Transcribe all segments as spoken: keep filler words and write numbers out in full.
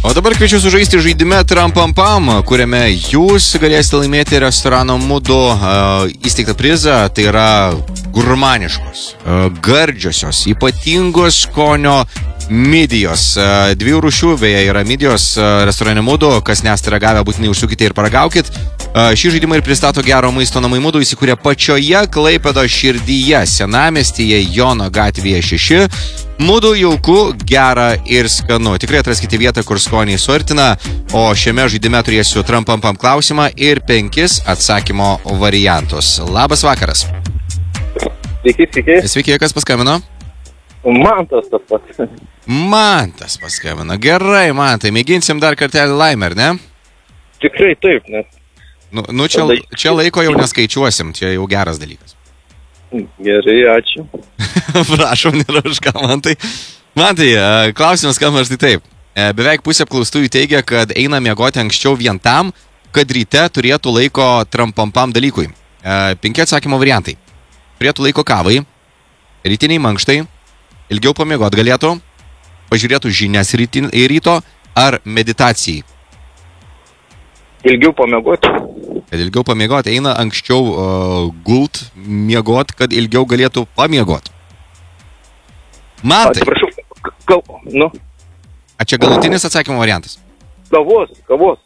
O dabar kviečiu sužaisti žaidime Trampampam, kuriame jūs galėsite laimėti restorano Mudu uh, įsteigtą prizą. Tai yra gurmaniškos, uh, gardžiosios, ypatingos skonio midijos. Uh, dviejų rūšių beje yra midijos uh, restorane Mudu. Kas nesate ragavę, būtinai užsukite ir paragaukit. Uh, šį žaidimą ir pristato gero maisto namai Mudu, įsikūrė pačioje Klaipėdos širdyje, senamiestyje Jono gatvėje šeši. Mudu jauku, gera ir skanu. Tikrai atraskite vietą, kur skoniai suartina, o šiame žaidime turėsiu Trampampam klausimą ir penkis atsakymo variantus. Labas vakaras. Sveiki, sveiki. Sveiki, kas paskambino? Mantas tas pats. Mantas paskambino. Gerai, Mantai, mėginsim dar kartelį laimę, ar ne? Tikrai taip, nes... Nu, nu čia, čia laiko jau neskaičiuosim, čia jau geras dalykas. Gerai, ačiū. Prašom, nėra už ką, Mantai. Mantai, klausimas skamba štai taip. Beveik pusė apklaustųjų teigia, kad eina miegoti anksčiau vien tam, kad ryte turėtų laiko Trampampam dalykui. Penki atsakymo variantai. Turėtų laiko kavai, rytiniai mankštai, ilgiau pamiegoti galėtų, pažiūrėtų žinias rytin, ryto ar meditacijai. Ilgiau pamiegoti. Kad ilgiau pamiegoti, eina anksčiau uh, gult, miegot, kad ilgiau galėtų pamiegot. Mantai. Atsiprašau, gal, nu. A čia galutinis atsakymo variantas? Kavos, kavos.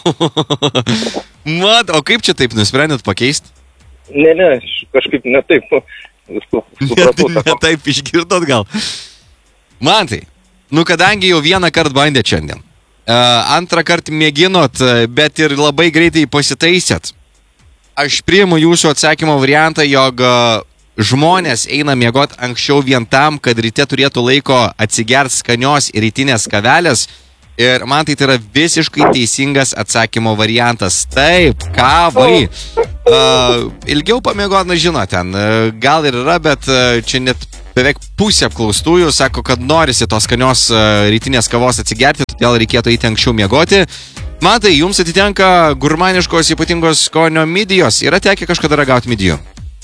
Mat, o kaip čia taip nusprendėt pakeisti? Ne, ne, kažkaip ne taip. Supratau, ne, ne taip išgirdot gal. Mantai, nu kadangi jau vieną kartą bandėt šiandien. Uh, antrą kartą mėginot, bet ir labai greitai pasitaisėt. Aš priimu jūsų atsakymo variantą, jog uh, žmonės eina miegot anksčiau vien tam, kad ryte turėtų laiko atsigert skanios rytinės kavelės. Ir man tai yra visiškai teisingas atsakymo variantas. Taip, kavai. Uh, ilgiau pamiegot, na žinot, ten uh, gal ir yra, bet uh, čia net beveik pusė apklaustųjų sako, kad norisi tos skanios uh, rytinės kavos atsigerti, todėl reikėtų eiti anksčiau miegoti. Matai, jums atitenka gurmaniškos ypatingos skonio midijos. Yra tekę kažkada ragauti midijų?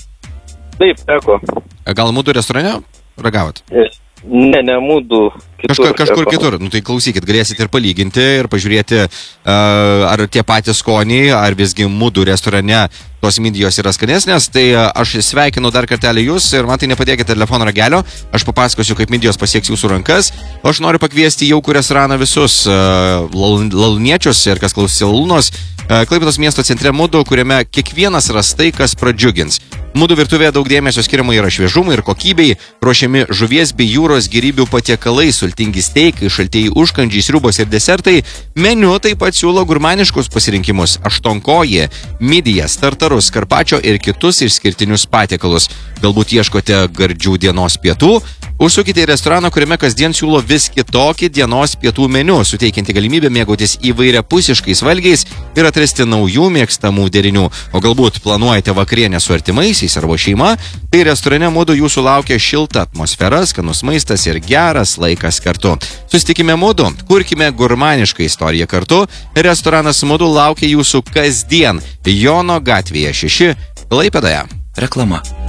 Taip, teko. Gal Mudu restorane ragavot? Ne, ne, Mudu. Kažkur, kažkur kitur. Nu tai klausykit, galėsit ir palyginti ir pažiūrėti, uh, ar tie patys skoniai, ar visgi Mudu restorane tos midijos yra skanesnės. Tai uh, aš sveikinu dar kartelį jūs ir man tai nepadėkite telefono ragelio. Aš papasakosiu, kaip midijos pasieks jūsų rankas. O aš noriu pakviesti jaukų restoraną visus uh, lalūniečius ir kas klausys lalūnos. Uh, Klaipėdos miesto centre Mudu, kuriame kiekvienas ras tai, kas pradžiugins. Mudu virtuvėje daug dėmesio skiriama yra šviežumui ir kokybei, ruošiami žuvies bei jūros gėrybių patiekalai, sultingi steikai, šaltieji užkandžiai, sriubos ir desertai. Meniu taip pat siūlo gurmaniškus pasirinkimus – aštuonkoji, midijas, tartarus, karpačio ir kitus išskirtinius patiekalus. Galbūt ieškote gardžių dienos pietų? Užsukite į restoraną, kuriame kasdien siūlo vis kitokį dienos pietų meniu, suteikianti galimybę mėgautis įvairiapusiškais valgiais ir atrasti naujų mėgstamų derinių. O galbūt planuojate vakarienę su artimaisiais arba šeima, tai restorane Mudu jūsų laukia šilta atmosfera, skanus maistas ir geras laikas kartu. Susitikime Mudu, kurkime gurmanišką istoriją kartu. Restoranas Mudu laukia jūsų kasdien Jono gatvėje šeši, Klaipėdoje. Reklama.